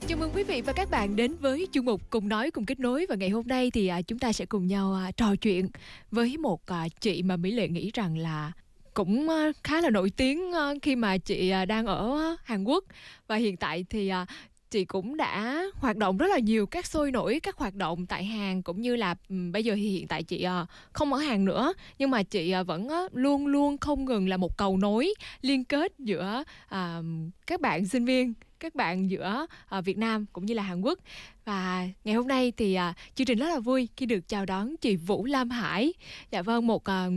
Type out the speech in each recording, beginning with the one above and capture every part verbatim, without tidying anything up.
Chào mừng quý vị và các bạn đến với chuyên mục Cùng Nói Cùng Kết Nối. Và ngày hôm nay thì à, chúng ta sẽ cùng nhau à, trò chuyện với một à, chị mà Mỹ Lệ nghĩ rằng là cũng à, khá là nổi tiếng à, khi mà chị à, đang ở Hàn Quốc. Và hiện tại thì à, chị cũng đã hoạt động rất là nhiều các sôi nổi, các hoạt động tại Hàn, cũng như là um, bây giờ thì hiện tại chị uh, không ở Hàn nữa, nhưng mà chị uh, vẫn uh, luôn luôn không ngừng là một cầu nối liên kết giữa uh, các bạn sinh viên, các bạn giữa uh, Việt Nam cũng như là Hàn Quốc. Và ngày hôm nay thì uh, chương trình rất là vui khi được chào đón chị Vũ Lam Hải. Dạ vâng, một uh,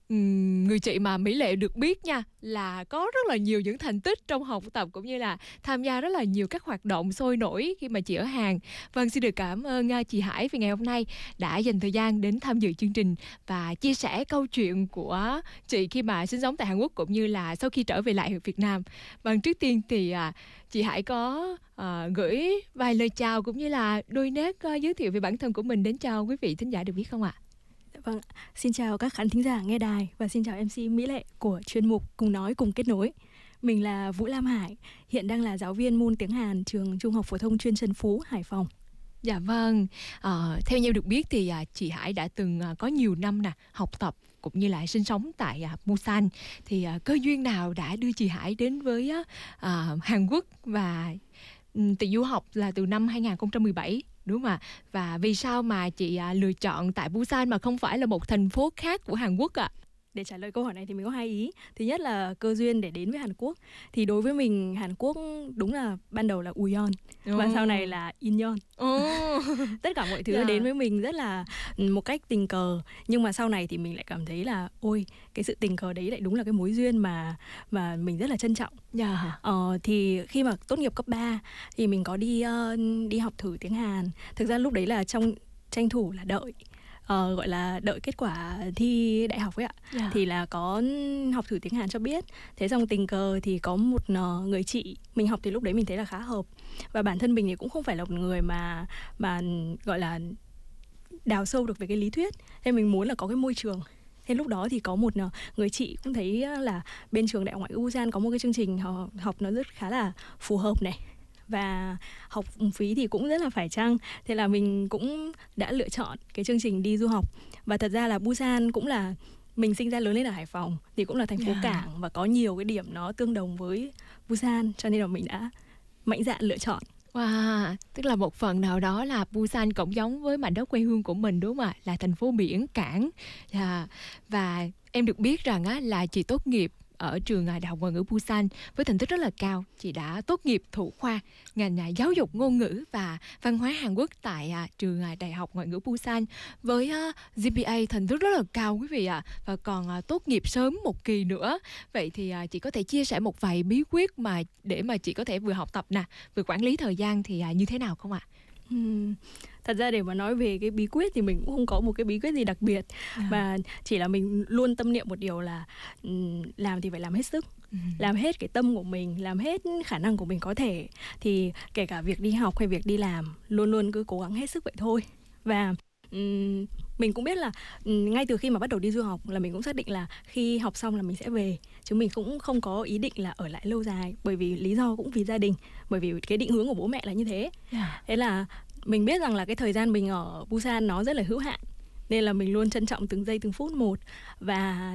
người chị mà Mỹ Lệ được biết nha là có rất là nhiều những thành tích trong học tập, cũng như là tham gia rất là nhiều các hoạt động sôi nổi khi mà chị ở Hàn. Vâng, xin được cảm ơn chị Hải vì ngày hôm nay đã dành thời gian đến tham dự chương trình và chia sẻ câu chuyện của chị khi mà sinh sống tại Hàn Quốc, cũng như là sau khi trở về lại Việt Nam. Vâng, trước tiên thì à, chị Hải có à, gửi vài lời chào cũng như là đôi nét à, giới thiệu về bản thân của mình đến cho quý vị thính giả được biết không ạ? Vâng, xin chào các khán thính giả nghe đài và xin chào em xê Mỹ Lệ của chuyên mục Cùng Nói Cùng Kết Nối. Mình là Vũ Lam Hải, hiện đang là giáo viên môn tiếng Hàn trường Trung học phổ thông chuyên Trần Phú, Hải Phòng. Dạ vâng, à, theo như được biết thì à, chị Hải đã từng à, có nhiều năm nè học tập cũng như là sinh sống tại à, Busan. Thì à, cơ duyên nào đã đưa chị Hải đến với à, Hàn Quốc và um, từ du học là từ năm hai không một bảy? Đúng không ạ? Và vì sao mà chị à, lựa chọn tại Busan mà không phải là một thành phố khác của Hàn Quốc ạ? À? Để trả lời câu hỏi này thì mình có hai ý. Thứ nhất là cơ duyên để đến với Hàn Quốc. Thì đối với mình Hàn Quốc đúng là ban đầu là Uyeon oh. và sau này là Incheon. Oh. Tất cả mọi thứ yeah. đến với mình rất là một cách tình cờ. Nhưng mà sau này thì mình lại cảm thấy là ôi, cái sự tình cờ đấy lại đúng là cái mối duyên mà mà mình rất là trân trọng. Yeah. Ờ, thì khi mà tốt nghiệp cấp ba thì mình có đi uh, đi học thử tiếng Hàn. Thực ra lúc đấy là trong tranh thủ là đợi Ờ, gọi là đợi kết quả thi đại học ấy ạ. Yeah. Thì là có học thử tiếng Hàn cho biết. Thế xong tình cờ thì có một uh, người chị mình học thì lúc đấy mình thấy là khá hợp. Và bản thân mình thì cũng không phải là một người mà mà gọi là đào sâu được về cái lý thuyết. Thế mình muốn là có cái môi trường. Thế lúc đó thì có một uh, người chị cũng thấy là bên trường Đại học Ngoại ngữ Busan có một cái chương trình học, học nó rất khá là phù hợp này. Và học phí thì cũng rất là phải chăng. Thế là mình cũng đã lựa chọn cái chương trình đi du học. Và thật ra là Busan cũng là, mình sinh ra lớn lên ở Hải Phòng thì cũng là thành phố yeah. cảng và có nhiều cái điểm nó tương đồng với Busan, cho nên là mình đã mạnh dạn lựa chọn. Wow, tức là một phần nào đó là Busan cũng giống với mảnh đất quê hương của mình đúng không ạ? Là thành phố biển, cảng. Yeah. Và em được biết rằng á, là chị tốt nghiệp ở trường Đại học Ngoại ngữ Busan với thành tích rất là cao. Chị đã tốt nghiệp thủ khoa ngành giáo dục ngôn ngữ và văn hóa Hàn Quốc tại trường Đại học Ngoại ngữ Busan với giê pê a thành tích rất là cao quý vị ạ. Và còn tốt nghiệp sớm một kỳ nữa. Vậy thì chị có thể chia sẻ một vài bí quyết mà để mà chị có thể vừa học tập nè, vừa quản lý thời gian thì như thế nào không ạ? Hmm. Thật ra để mà nói về cái bí quyết thì mình cũng không có một cái bí quyết gì đặc biệt. Yeah. Và chỉ là mình luôn tâm niệm một điều là làm thì phải làm hết sức. Ừ. Làm hết cái tâm của mình, làm hết khả năng của mình có thể. Thì kể cả việc đi học hay việc đi làm, luôn luôn cứ cố gắng hết sức vậy thôi. Và um, mình cũng biết là um, ngay từ khi mà bắt đầu đi du học là mình cũng xác định là khi học xong là mình sẽ về. Chứ mình cũng không có ý định là ở lại lâu dài. Bởi vì lý do cũng vì gia đình. Bởi vì cái định hướng của bố mẹ là như thế. Yeah. Thế là mình biết rằng là cái thời gian mình ở Busan nó rất là hữu hạn. Nên là mình luôn trân trọng từng giây từng phút một. Và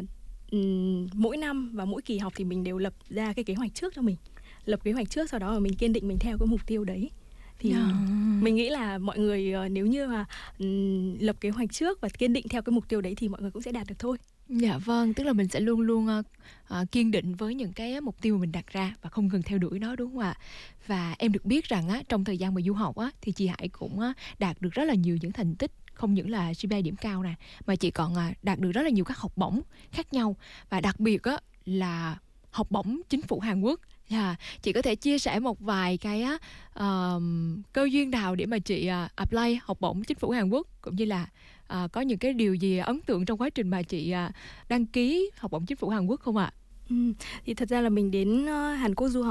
um, mỗi năm và mỗi kỳ học thì mình đều lập ra cái kế hoạch trước cho mình. Lập kế hoạch trước, sau đó là mình kiên định mình theo cái mục tiêu đấy. Thì yeah. mình nghĩ là mọi người nếu như mà um, lập kế hoạch trước và kiên định theo cái mục tiêu đấy thì mọi người cũng sẽ đạt được thôi. Dạ vâng, tức là mình sẽ luôn luôn uh, uh, kiên định với những cái mục tiêu mình đặt ra và không ngừng theo đuổi nó đúng không ạ? Và em được biết rằng á, trong thời gian mà du học á, thì chị Hải cũng uh, đạt được rất là nhiều những thành tích. Không những là giê pê a điểm cao nè, mà chị còn uh, đạt được rất là nhiều các học bổng khác nhau. Và đặc biệt á, là học bổng chính phủ Hàn Quốc. Yeah. Chị có thể chia sẻ một vài cái uh, cơ duyên nào để mà chị uh, apply học bổng chính phủ Hàn Quốc, cũng như là uh, có những cái điều gì ấn tượng trong quá trình mà chị uh, đăng ký học bổng chính phủ Hàn Quốc không ạ? Ừ, thì thật ra là mình đến uh, Hàn Quốc du học